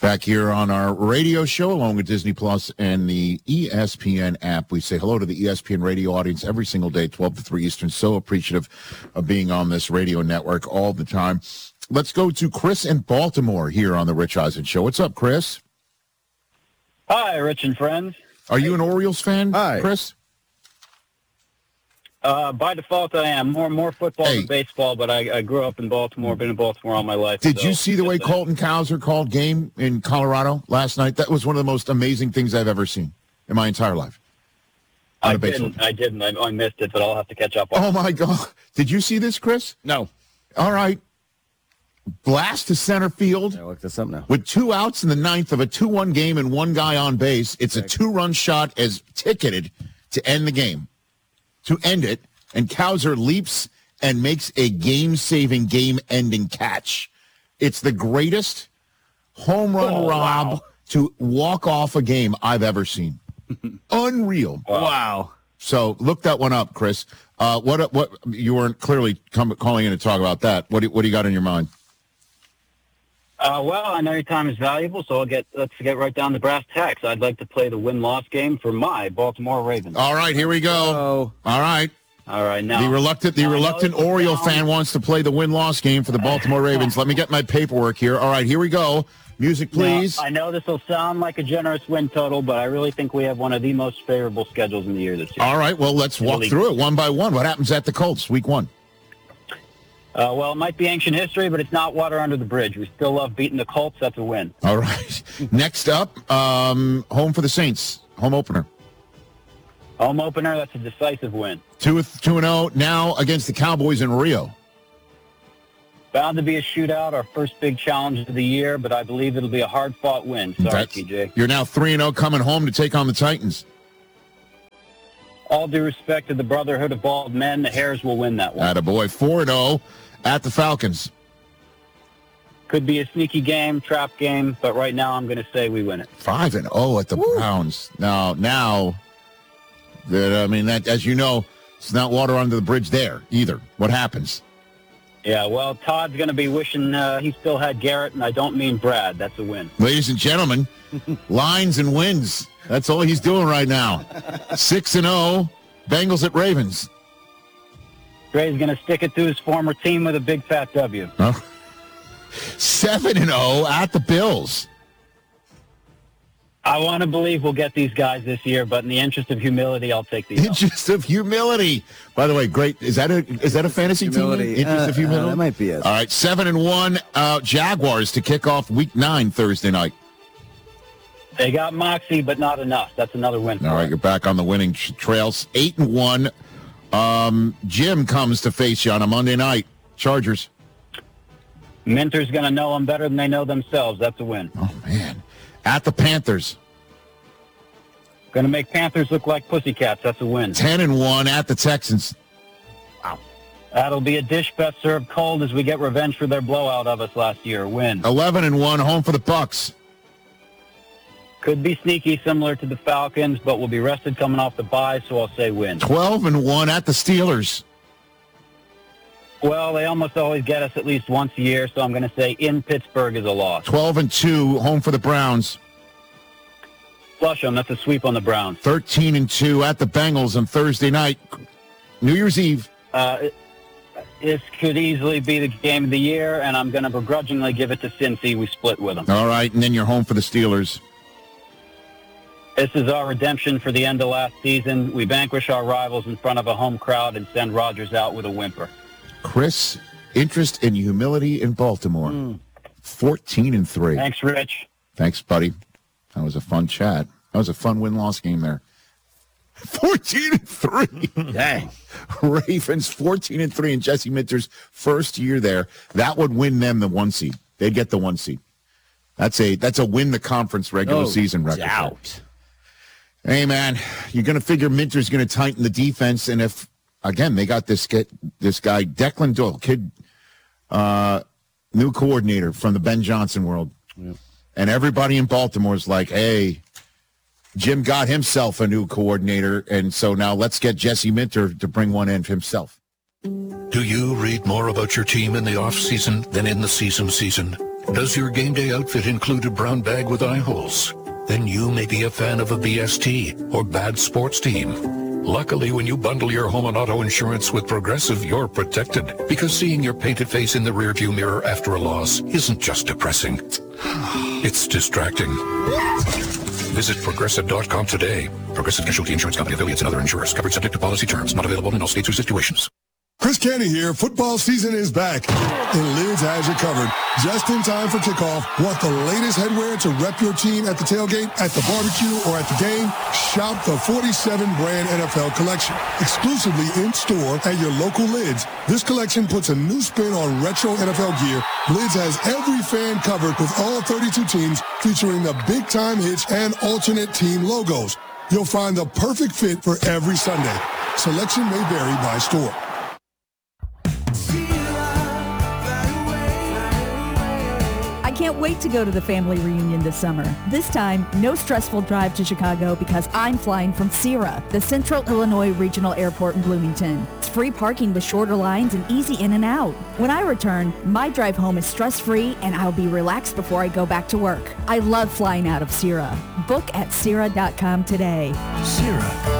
Back here on our radio show, along with Disney Plus and the ESPN app. We say hello to the ESPN radio audience every single day, 12 to 3 Eastern. So appreciative of being on this radio network all the time. Let's go to Chris in Baltimore here on the Rich Eisen Show. What's up, Chris? Hi, Rich and friends. Are you an Orioles fan, Hi. Chris? By default, I am. More football than baseball, but I grew up in Baltimore, been in Baltimore all my life. Did you see the way Colton Cowser called game in Colorado last night? That was one of the most amazing things I've ever seen in my entire life. I didn't. I missed it, but I'll have to catch up on Oh, my God. Did you see this, Chris? No. All right. Blast to center field. I look this up now. With 2 outs in the ninth of a 2-1 game and one guy on base. It's a 2-run shot as ticketed to end the game. To end it, and Cowser leaps and makes a game-saving, game-ending catch. It's the greatest home run rob to walk off a game I've ever seen. Unreal. Wow. So look that one up, Chris. What you weren't clearly calling in to talk about that. What do you got in your mind? Well, I know your time is valuable, so let's get right down to brass tacks. I'd like to play the win-loss game for my Baltimore Ravens. All right, here we go. All right. Now The reluctant Oriole fan wants to play the win-loss game for the Baltimore Ravens. Let me get my paperwork here. All right, here we go. Music, please. Now, I know this will sound like a generous win total, but I really think we have one of the most favorable schedules in the year this year. All right, well, let's walk through it one by one. What happens at the Colts, week 1? Well, it might be ancient history, but it's not water under the bridge. We still love beating the Colts. That's a win. All right. Next up, home for the Saints, home opener. Home opener, that's a decisive win. 2-0 now against the Cowboys in Rio. Bound to be a shootout, our first big challenge of the year, but I believe it'll be a hard-fought win. Sorry, TJ. You're now 3-0 coming home to take on the Titans. All due respect to the Brotherhood of Bald Men, the Hares will win that one. Attaboy. 4-0 at the Falcons. Could be a sneaky game, trap game, but right now I'm going to say we win it. 5-0 at the Browns. Now, that, as you know, it's not water under the bridge there either. What happens? Yeah, well, Todd's going to be wishing he still had Garrett, and I don't mean Brad. That's a win. Ladies and gentlemen, lines and wins. That's all he's doing right now. 6-0, Bengals at Ravens. Gray's going to stick it to his former team with a big fat W. 7-0 at the Bills. I want to believe we'll get these guys this year, but in the interest of humility, I'll take these. Interest of humility. By the way, great. Is that a fantasy humility. team? Interest of humility. That might be it. All right, 7-1 Jaguars to kick off Week 9 Thursday night. They got moxie, but not enough. That's another win. All right, you're back on the winning trails. 8-1. Jim comes to face you on a Monday night. Chargers. Minter's going to know them better than they know themselves. That's a win. Oh, man. At the Panthers. Going to make Panthers look like pussycats. That's a win. 10-1 at the Texans. Wow. That'll be a dish best served cold as we get revenge for their blowout of us last year. Win. 11-1 home for the Bucks. Could be sneaky, similar to the Falcons, but we'll be rested coming off the bye, so I'll say win. 12-1 at the Steelers. Well, they almost always get us at least once a year, so I'm going to say in Pittsburgh is a loss. 12-2 home for the Browns. Flush them. That's a sweep on the Browns. 13-2 at the Bengals on Thursday night. New Year's Eve. This could easily be the game of the year, and I'm going to begrudgingly give it to Cincy. We split with them. All right, and then you're home for the Steelers. This is our redemption for the end of last season. We vanquish our rivals in front of a home crowd and send Rodgers out with a whimper. Chris, interest in humility in Baltimore. 14-3. Thanks, Rich. Thanks, buddy. That was a fun chat. That was a fun win-loss game there. 14-3. Dang. Ravens 14-3 in Jesse Minter's first year there. That would win them the 1 seed. They'd get the 1 seed. That's a win the conference regular season record. Doubt. Hey, man, you're going to figure Minter's going to tighten the defense, and if, again, they got this guy, Declan Doyle, kid, new coordinator from the Ben Johnson world. Yep. And everybody in Baltimore is like, hey, Jim got himself a new coordinator, and so now let's get Jesse Minter to bring one in himself. Do you read more about your team in the off-season than in the season? Does your game day outfit include a brown bag with eye holes? Then you may be a fan of a BST or bad sports team. Luckily, when you bundle your home and auto insurance with Progressive, you're protected. Because seeing your painted face in the rearview mirror after a loss isn't just depressing. It's distracting. Visit Progressive.com today. Progressive Casualty Insurance Company, affiliates, and other insurers. Covered subject to policy terms. Not available in all states or situations. Chris Canty here. Football season is back, and Lids has you covered. Just in time for kickoff. Want the latest headwear to rep your team at the tailgate, at the barbecue, or at the game? Shop the 47-brand NFL collection. Exclusively in-store at your local Lids. This collection puts a new spin on retro NFL gear. Lids has every fan covered with all 32 teams, featuring the big-time hits and alternate team logos. You'll find the perfect fit for every Sunday. Selection may vary by store. I can't wait to go to the family reunion this summer. This time, no stressful drive to Chicago because I'm flying from Sierra, the Central Illinois Regional Airport in Bloomington. It's free parking with shorter lines and easy in and out. When I return, my drive home is stress-free and I'll be relaxed before I go back to work. I love flying out of Sierra. Book at Sierra.com today. Sierra.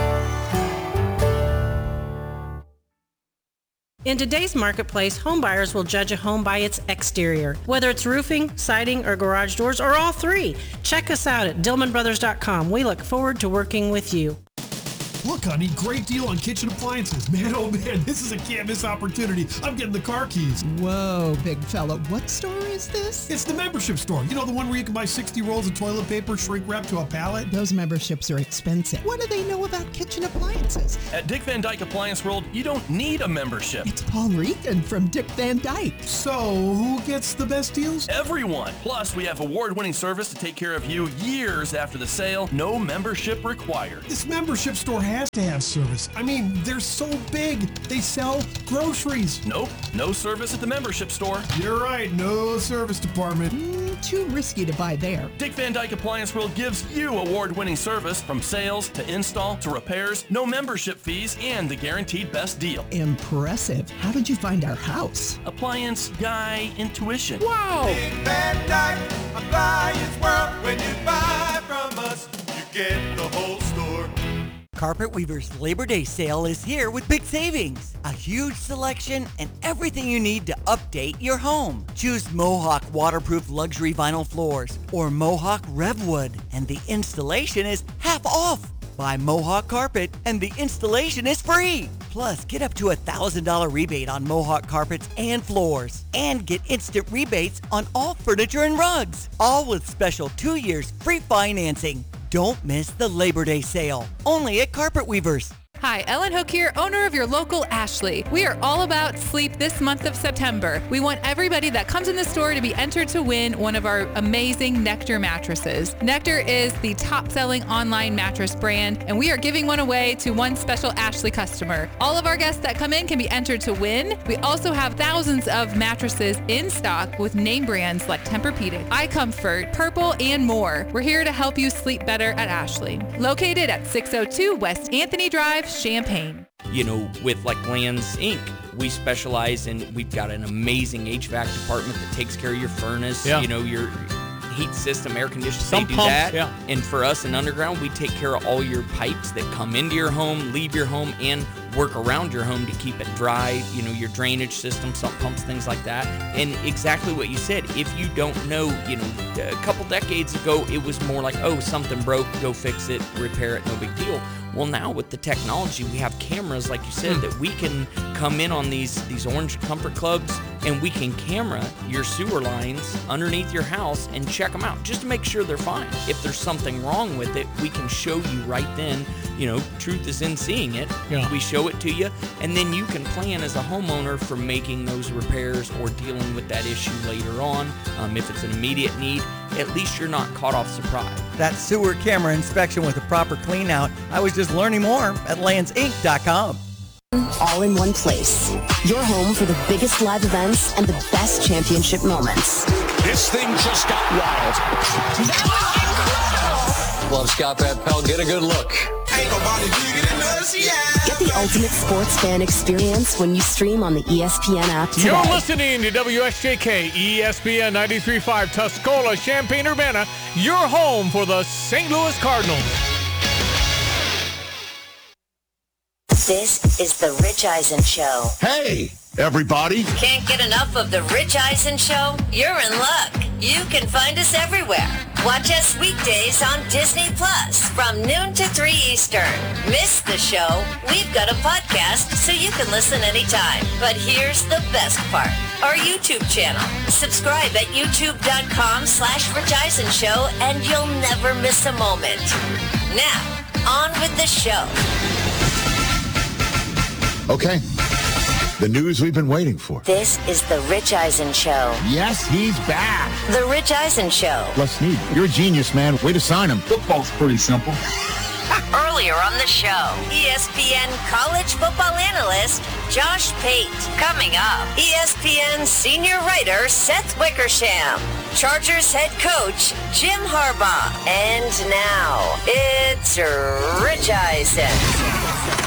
In today's marketplace, home buyers will judge a home by its exterior, whether it's roofing, siding, or garage doors, or all three. Check us out at DillmanBrothers.com. We look forward to working with you. Look, honey, great deal on kitchen appliances. Man, oh man, this is a can't miss opportunity. I'm getting the car keys. Whoa, big fella. What store is this? It's the membership store. You know, the one where you can buy 60 rolls of toilet paper shrink wrapped to a pallet? Those memberships are expensive. What do they know about kitchen appliances? At Dick Van Dyke Appliance World, you don't need a membership. It's Paul Regan from Dick Van Dyke. So, who gets the best deals? Everyone. Plus, we have award-winning service to take care of you years after the sale. No membership required. This membership store has to have service. I mean, they're so big. They sell groceries. Nope. No service at the membership store. You're right. No service department. Too risky to buy there. Dick Van Dyke Appliance World gives you award-winning service from sales to install to repairs, no membership fees, and the guaranteed best deal. Impressive. How did you find our house? Appliance Guy Intuition. Wow! Dick Van Dyke Appliance World. When you buy from us, you get the whole store. Carpet Weaver's Labor Day sale is here with big savings. A huge selection and everything you need to update your home. Choose Mohawk waterproof luxury vinyl floors or Mohawk Revwood, and the installation is half off. Buy Mohawk carpet and the installation is free. Plus, get up to $1,000 rebate on Mohawk carpets and floors. And get instant rebates on all furniture and rugs. All with special 2 years free financing. Don't miss the Labor Day sale, only at Carpet Weavers. Hi, Ellen Hook here, owner of your local Ashley. We are all about sleep this month of September. We want everybody that comes in the store to be entered to win one of our amazing Nectar mattresses. Nectar is the top-selling online mattress brand, and we are giving one away to one special Ashley customer. All of our guests that come in can be entered to win. We also have thousands of mattresses in stock with name brands like Tempur-Pedic, iComfort, Purple, and more. We're here to help you sleep better at Ashley. Located at 602 West Anthony Drive, Champaign. You know, with like Lands Inc., we specialize in, we've got an amazing HVAC department that takes care of your furnace, you know, your heat system, air conditioning, they do that. Yeah. And for us in Underground, we take care of all your pipes that come into your home, leave your home, and work around your home to keep it dry, you know, your drainage system, sump pumps, things like that. And exactly what you said, if you don't know, you know, a couple decades ago, it was more like, oh, something broke, go fix it, repair it, no big deal. Well, now with the technology, we have cameras, like you said, that we can come in on these Orange Comfort Clubs, and we can camera your sewer lines underneath your house and check them out just to make sure they're fine. If there's something wrong with it, we can show you right then. You know, truth is in seeing it. Yeah. We show it to you, and then you can plan as a homeowner for making those repairs or dealing with that issue later on. If it's an immediate need, at least you're not caught off surprise. That sewer camera inspection with a proper clean out. I was just learning more at landsinc.com. All in one place. Your home for the biggest live events and the best championship moments. This thing just got wild. Love Scott Van Pelt. Get a good look. Ain't nobody bigger than us, yeah. Get the ultimate sports fan experience when you stream on the ESPN app today. You're listening to WSJK ESPN 93.5 Tuscola, Champaign-Urbana, your home for the St. Louis Cardinals. This is the Rich Eisen Show. Hey, everybody. Can't get enough of the Rich Eisen Show? You're in luck. You can find us everywhere. Watch us weekdays on Disney Plus from noon to 3 Eastern. Miss the show? We've got a podcast so you can listen anytime. But here's the best part. Our YouTube channel. Subscribe at youtube.com/Rich Eisen Show and you'll never miss a moment. Now, on with the show. Okay. The news we've been waiting for. This is the Rich Eisen Show. Yes, he's back. The Rich Eisen Show. Les Snead, you're a genius, man. Way to sign him. Football's pretty simple. Earlier on the show, ESPN college football analyst Josh Pate. Coming up, ESPN senior writer Seth Wickersham. Chargers head coach Jim Harbaugh. And now, it's Rich Eisen.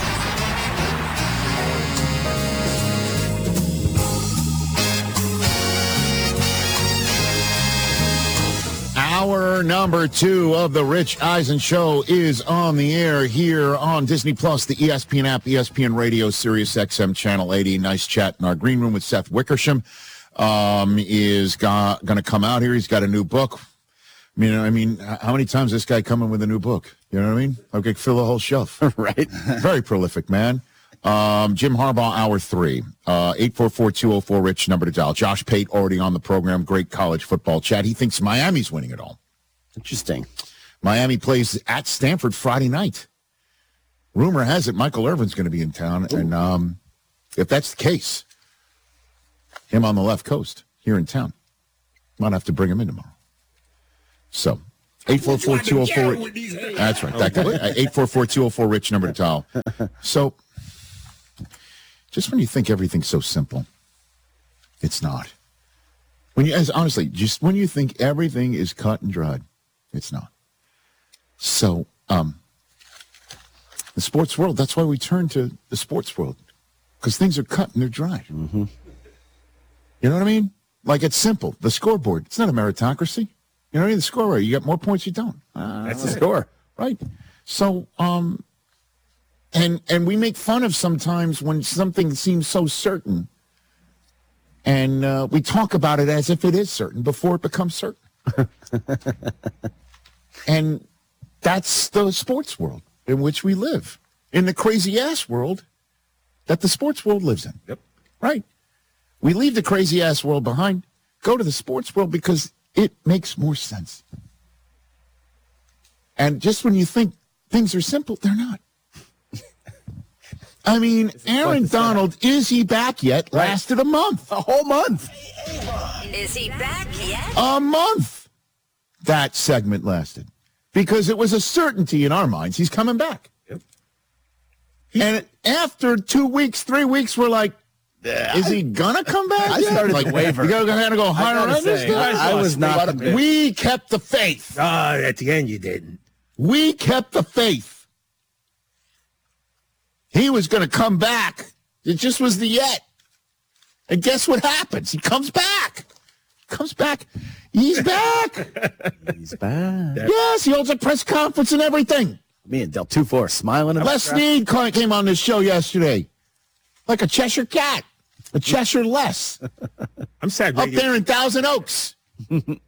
Hour number 2 of the Rich Eisen Show is on the air here on Disney Plus, the ESPN app, ESPN Radio, Sirius XM Channel 80. Nice chat in our green room with Seth Wickersham. Is going to come out here. He's got a new book. I mean, how many times this guy coming with a new book? You know what I mean? Okay, fill the whole shelf. Right. Very prolific, man. Jim Harbaugh, hour 3, 844-204-RICH, number to dial. Josh Pate already on the program. Great college football chat. He thinks Miami's winning it all. Interesting. Miami plays at Stanford Friday night. Rumor has it Michael Irvin's going to be in town. Ooh. And if that's the case, him on the left coast here in town. Might have to bring him in tomorrow. So, 844-204-RICH. That's right. 844-204-RICH, number to dial. So, just when you think everything's so simple, it's not. Honestly, just when you think everything is cut and dried, it's not. So, the sports world, that's why we turn to the sports world, because things are cut and they're dry. Mm-hmm. You know what I mean? Like, it's simple. The scoreboard, it's not a meritocracy. You know what I mean? The scoreboard, you got more points, you don't. That's the score. Right. So, And we make fun of sometimes when something seems so certain, and we talk about it as if it is certain before it becomes certain. And that's the sports world in which we live, in the crazy-ass world that the sports world lives in. Yep. Right? We leave the crazy-ass world behind, go to the sports world because it makes more sense. And just when you think things are simple, they're not. I mean, Aaron Donald, is he back yet? Right. Lasted a month. A whole month. Is he back yet? A month. That segment lasted. Because it was a certainty in our minds. He's coming back. Yep. And after 2 weeks, 3 weeks, we're like, is he going to come back I started to waver. You got to go higher on this guy? I was not. We kept the faith. At the end, you didn't. We kept the faith. He was going to come back. It just was the yet. And guess what happens? He comes back. He's back. He's back. Yes, he holds a press conference and everything. Me and Del Tufo smiling. Les Snead came on this show yesterday. Like a Cheshire cat. A Cheshire Les. I'm sad. Up there in Thousand Oaks. And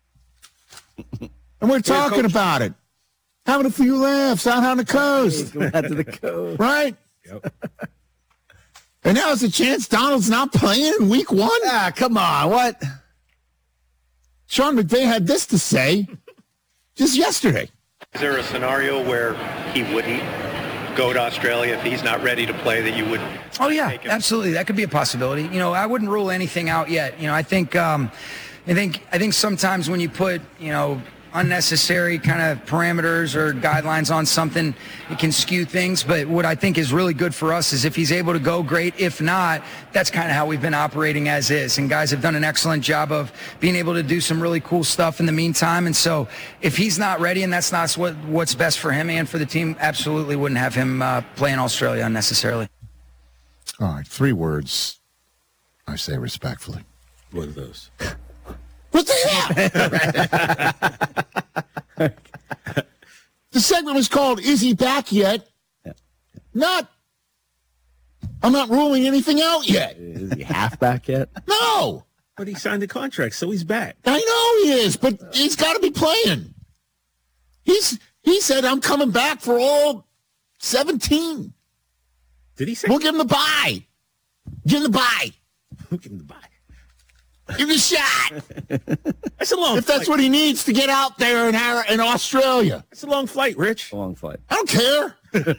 we're talking about it. Having a few laughs out on the coast. Going out to the coast. Right? Yep. And now's a chance Donald's not playing in week 1? Come on. What? Sean McVay had this to say just yesterday. Is there a scenario where he wouldn't go to Australia if he's not ready to play, that you would? Oh, yeah, absolutely. That could be a possibility. I wouldn't rule anything out yet. I think sometimes when you put, unnecessary kind of parameters or guidelines on something, it can skew things. But what I think is really good for us is if he's able to go, great. If not, that's kind of how we've been operating as is. And guys have done an excellent job of being able to do some really cool stuff in the meantime. And so if he's not ready and that's not what's best for him and for the team, absolutely wouldn't have him play in Australia unnecessarily. All right, 3 words I say respectfully. What are those? What the hell? The segment was called "Is He Back Yet?" I'm not ruling anything out yet. Is he half back yet? No. But he signed the contract, so he's back. I know he is, but he's got to be playing. He said, "I'm coming back for all 17." Did he say? We'll give him the bye. Give him the bye. Give him the bye. Give him a shot. That's a long If that's flight. what he needs to get out there in Australia. It's a long flight, Rich. A long flight. I don't care.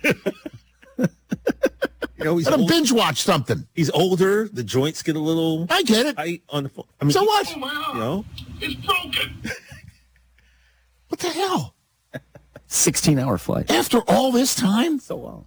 He's Let him binge watch something. He's older. The joints get a little. I get it. Tight on the. So what? It's broken. What the hell? 16-hour flight. After all this time? So long.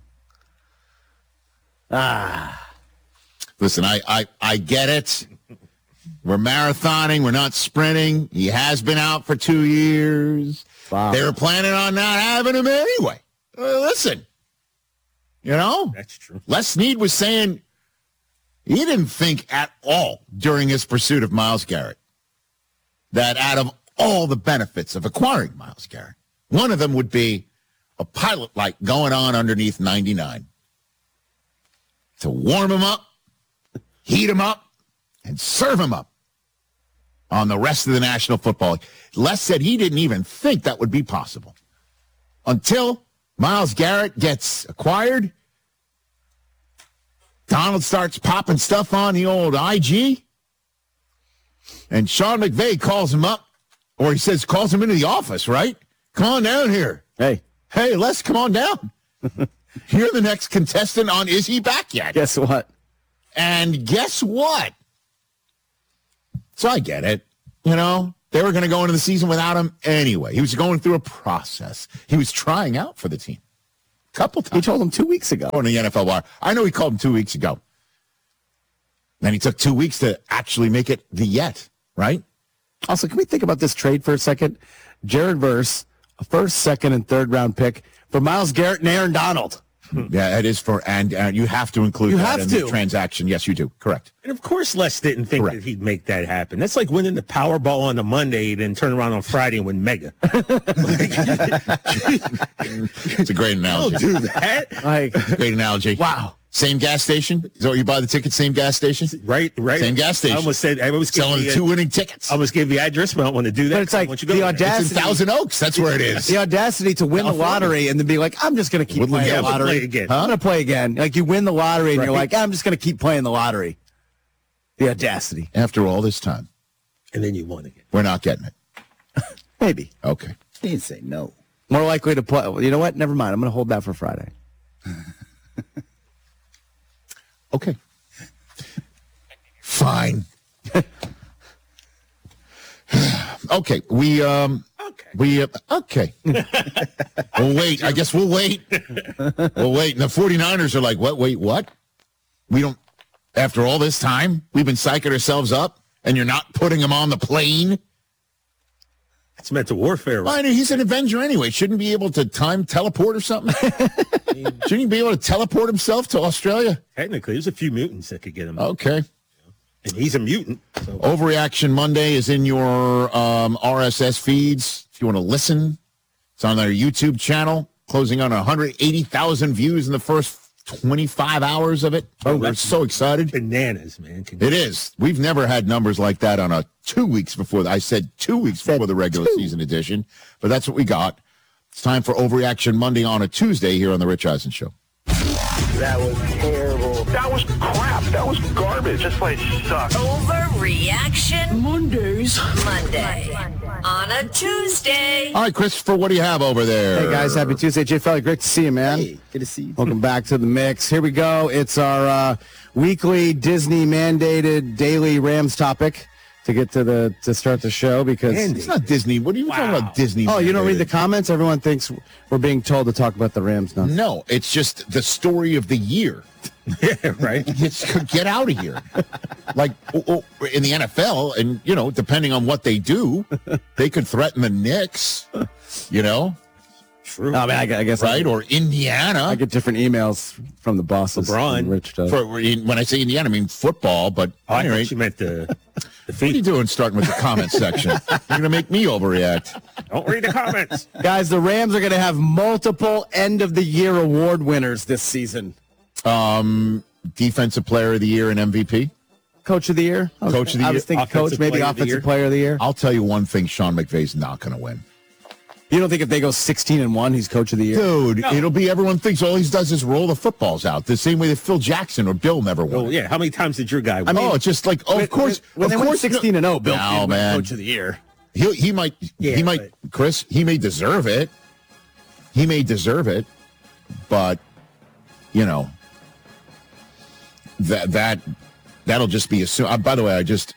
Listen, I get it. We're marathoning. We're not sprinting. He has been out for 2 years. Wow. They were planning on not having him anyway. Listen, That's true. Les Snead was saying he didn't think at all during his pursuit of Myles Garrett that out of all the benefits of acquiring Myles Garrett, one of them would be a pilot light going on underneath 99 to warm him up, heat him up, and serve him up on the rest of the National Football League. Les said he didn't even think that would be possible until Myles Garrett gets acquired. Donald starts popping stuff on the old IG, and Sean McVay calls him up, or he calls him into the office, right? Come on down here. Hey, Les, come on down. You're the next contestant on Is He Back Yet? Guess what? And guess what? So I get it. They were going to go into the season without him anyway. He was going through a process. He was trying out for the team a couple times. He told him 2 weeks ago. On the NFL Wire. I know he called him 2 weeks ago. Then he took 2 weeks to actually make it the yet, right? Also, can we think about this trade for a second? Jared Verse, a first, second, and third round pick for Myles Garrett and Aaron Donald. Yeah, it is and you have to include that in the transaction. Yes, you do. Correct. And of course, Les didn't think that he'd make that happen. That's like winning the Powerball on a Monday, then turn around on Friday and win Mega. It's a great analogy. Don't do that. Great analogy. Wow. Same gas station? So you buy the ticket, same gas station? Right. Same gas station. I almost said, selling the 2 winning tickets. I almost gave the address, but I don't want to do that. But it's like the audacity. It's in Thousand Oaks. That's where it is. The audacity to win the lottery and then be like, I'm just going to keep playing the lottery. Again. I'm going to play again. Like you win the lottery and you're like, I'm just going to keep playing the lottery. The audacity. After all this time. And then you won again. We're not getting it. Maybe. Okay. He didn't say no. More likely to play. You know what? Never mind. I'm going to hold that for Friday. Okay. Fine. Okay. Okay. We'll wait. I guess we'll wait. We'll wait. And the 49ers are like, what? Wait, what? We don't, after all this time, we've been psyching ourselves up and you're not putting him on the plane? It's meant to warfare. Right? Well, he's an Avenger anyway. Shouldn't he be able to time teleport or something? Shouldn't he be able to teleport himself to Australia? Technically, there's a few mutants that could get him. Okay. And he's a mutant. So. Overreaction Monday is in your RSS feeds. If you want to listen, it's on their YouTube channel, closing on 180,000 views in the first 25 hours of it. Oh, we're so excited. Bananas, man. It is. We've never had numbers like that on a 2 weeks before. I said 2 weeks before the regular season edition, but that's what we got. It's time for Overreaction Monday on a Tuesday here on The Rich Eisen Show. That was terrible. That was crap. That was garbage. This place sucks. Overreaction Mondays. Monday. On a Tuesday. All right, Christopher, what do you have over there? Hey, guys. Happy Tuesday. Jay Felly, great to see you, man. Hey, good to see you. Welcome back to the mix. Here we go. It's our weekly Disney-mandated daily Rams topic. to get to start the show because it's not Disney. What are you talking about, Disney? Oh, you don't read the comments? Everyone thinks we're being told to talk about the Rams now. No, it's just the story of the year. Yeah, right. Get out of here. Like in the NFL, and depending on what they do, they could threaten the Knicks. True. I mean, I guess right, or Indiana. I get different emails from the bosses. LeBron. Rich does. When I say Indiana, I mean football. But anyway, you meant the what are you doing starting with the comments section? You're going to make me overreact. Don't read the comments. Guys, the Rams are going to have multiple end-of-the-year award winners this season. Defensive Player of the Year and MVP. Coach of the Year. Coach of the Year. I was thinking coach, maybe Offensive Player of the Year. I'll tell you one thing: Sean McVay's not going to win. You don't think if they go 16-1, he's Coach of the Year? Dude, it'll be everyone thinks all he does is roll the footballs out the same way that Phil Jackson or Bill never won. Oh yeah, how many times did your guy win? I mean, it's just like, of course, when they went 16-0, Bill no, man. Coach of the Year. He might, Chris. He may deserve it. He may deserve it, but that'll just be assumed. By the way, I just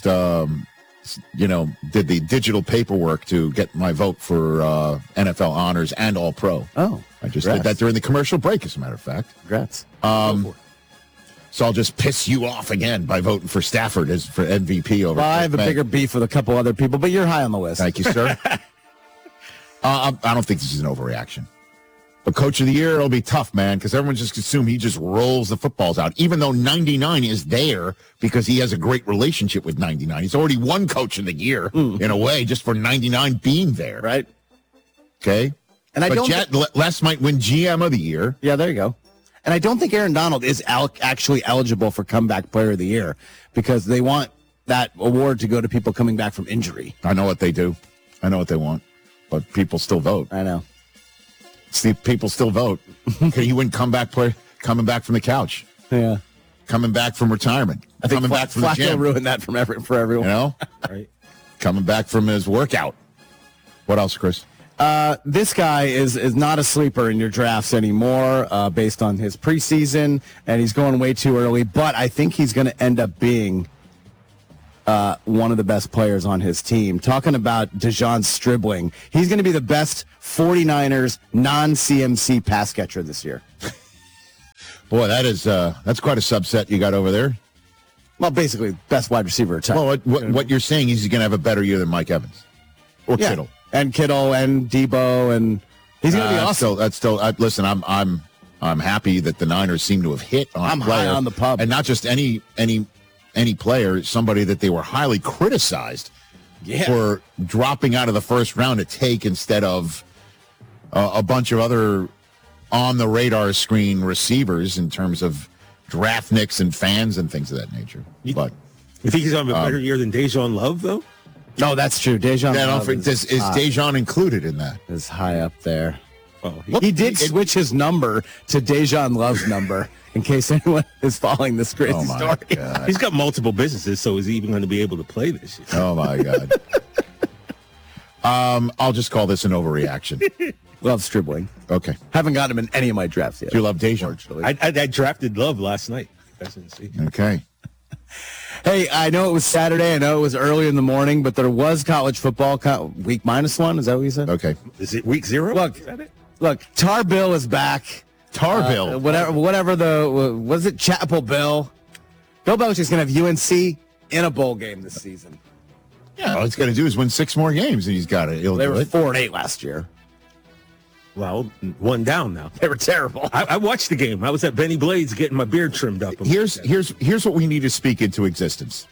did the digital paperwork to get my vote for NFL honors and All Pro. Oh, I just did that during the commercial break, as a matter of fact. Congrats. So I'll just piss you off again by voting for Stafford as for MVP over. Well, I have a bigger beef with a couple other people, but you're high on the list. Thank you, sir. I don't think this is an overreaction. But Coach of the Year, it'll be tough, man, because everyone just assumes he just rolls the footballs out, even though 99 is there because he has a great relationship with 99. He's already won Coach of the Year, in a way, just for 99 being there. Right. Okay? Les might win GM of the Year. Yeah, there you go. And I don't think Aaron Donald is actually eligible for Comeback Player of the Year because they want that award to go to people coming back from injury. I know what they do. I know what they want. But people still vote. I know. See, people still vote. Can he win comeback player coming back from the couch? Yeah. Coming back from retirement. I think coming back from the gym. ruined that for everyone. Right. Coming back from his workout. What else, Chris? This guy is not a sleeper in your drafts anymore based on his preseason, and he's going way too early, but I think he's going to end up being one of the best players on his team. Talking about Dejon Stribling, he's going to be the best 49ers non-CMC pass catcher this year. Boy, that's quite a subset you got over there. Well, basically, best wide receiver. Well, what you're saying is he's going to have a better year than Mike Evans or Kittle. And Kittle and Debo, and he's going to be awesome. Listen, I'm happy that the Niners seem to have hit on I'm a player, high on the pub, and not just any player, somebody that they were highly criticized for dropping out of the first round to take instead of a bunch of other on the radar screen receivers in terms of draft nicks and fans and things of that nature. But you think he's having a better year than Dejon Love, though? No, that's true. Dejon Love is Dejon included in that? Is high up there. He did switch his number to Dejon Love's number in case anyone is following this crazy story. God. He's got multiple businesses, so is he even going to be able to play this year? Oh, my God. I'll just call this an overreaction. Love Stribling. Okay. Haven't got him in any of my drafts yet. Do you love Dejon? I drafted Love last night. Okay. Hey, I know it was Saturday. I know it was early in the morning, but there was college football week -1. Is that what you said? Okay. Is it week 0? Look, Tar Bill is back. Tar Bill. Whatever was it Chapel Bill? Bill Belichick's going to have UNC in a bowl game this season. Yeah, all he's got to do is win 6 more games, and he's got it. They were 4-8 last year. Well, 1 down now. They were terrible. I watched the game. I was at Benny Blades getting my beard trimmed up. Here's what we need to speak into existence.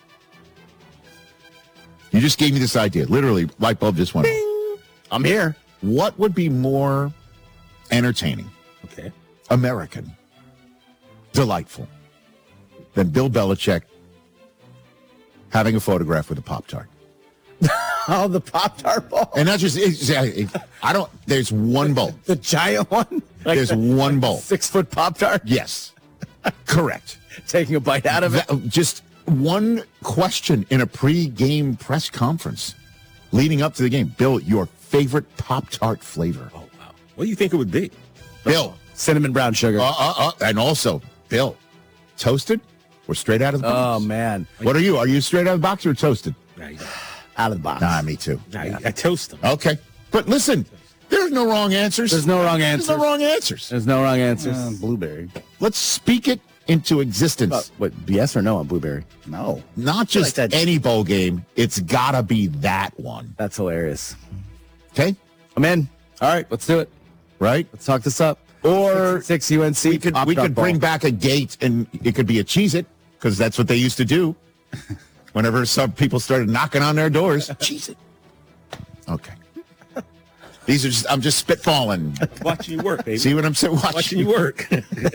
You just gave me this idea. Literally, light bulb just went off. I'm here. What would be more entertaining, American, delightful, than Bill Belichick having a photograph with a Pop-Tart? Oh, the Pop-Tart bowl. And not just, there's one bowl. The giant one? There's one bowl. 6-foot Pop-Tart? Yes. Correct. Taking a bite out of it? Just one question in a pre-game press conference leading up to the game. Bill, your favorite Pop-Tart flavor? Oh, wow. What do you think it would be? Bill. Cinnamon brown sugar. And also, Bill, toasted Or straight out of the box? Oh, man. What are you? Are you straight out of the box or toasted? Out of the box. Nah, me too. I toast them. Okay. But listen, there's no wrong answers. There's no wrong answers. There's no wrong answers. There's no wrong answers. Blueberry. Let's speak it into existence. What, yes or no on Blueberry? No. Not just any bowl game. It's got to be that one. That's hilarious. Okay? I'm in. All right, let's do it. Right? Let's talk this up. Or 6 UNC. We could bring back a gate, and it could be a Cheez-It, because that's what they used to do. Whenever some people started knocking on their doors, Cheez-It. Okay. These are just, I'm just spitballing. Watching you work, baby. See what I'm saying? Watching you work.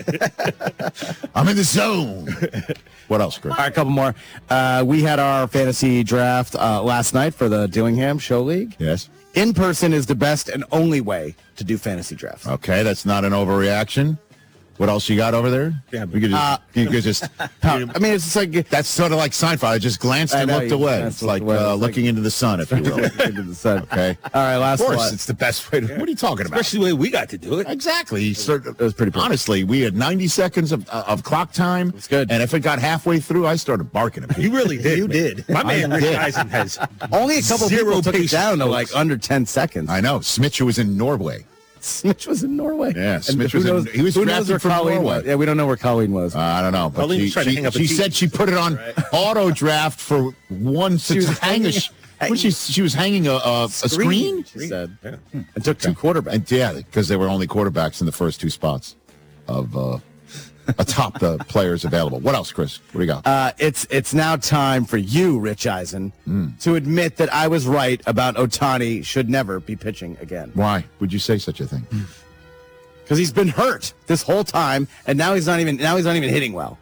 I'm in the zone. What else, Chris? All right, a couple more. We had our fantasy draft last night for the Dillingham Show League. Yes. In person is the best and only way to do fantasy drafts. Okay, that's not an overreaction. What else you got over there? Yeah, we could just, you could just. I mean, it's just like that's sort of like Seinfeld. I just glanced and looked away. It's like looking into the sun, if you will. Into the sun. Okay. All right, last one. Of course, it's the best way to. What are you talking about? Especially the way we got to do it. Exactly. It was pretty. Honestly, we had 90 seconds of clock time. It's good. And if it got halfway through, I started barking at people. You really did. You did. My man Rich Eisen has only a couple zero people took it down to folks. like under 10 seconds. I know. Smitch was in Norway. Smitch was in Norway. Yeah, And Smitch who was knows, in, he was who knows drafted where from Colleen Norway. was? Yeah, we don't know where Colleen was. I don't know. But Colleen was trying to hang up a she TV. said she put it on auto draft for one to hang a. She was hanging a screen. She said, and took two quarterbacks. And yeah, because they were only quarterbacks in the first two spots of atop the players available. What else, Chris? What do you got? It's now time for you, Rich Eisen, to admit that I was right about Ohtani should never be pitching again. Why would you say such a thing? Because he's been hurt this whole time, and now he's not even hitting well.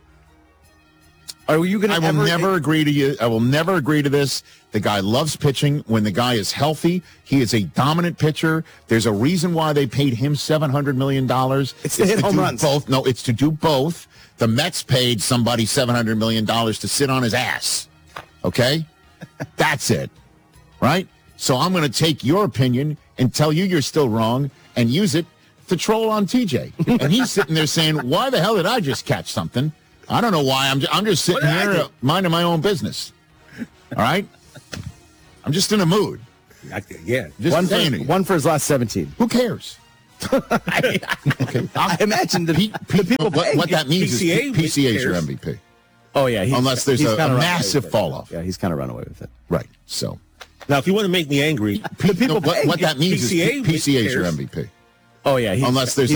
Are you going to? I will never agree to you. I will never agree to this. The guy loves pitching. When the guy is healthy, he is a dominant pitcher. There's a reason why they paid him $700 million. It's to hit home runs. Both. No, it's to do both. The Mets paid somebody $700 million to sit on his ass. Okay? That's it. Right? So I'm going to take your opinion and tell you you're still wrong and use it to troll on TJ. And he's sitting there saying, why the hell did I just catch something? I don't know why. I'm just sitting here minding my own business. All right? I'm just in a mood. Yeah. Just one for his last 17. Who cares? Okay. I imagine the people what that means PCA is PCA is your MVP. Oh, yeah. Unless there's a massive fall off. Yeah, he's kind of run away with it. Right. So. Now, if you want to make me angry, what that means is PCA is your MVP. Oh, yeah. Unless there's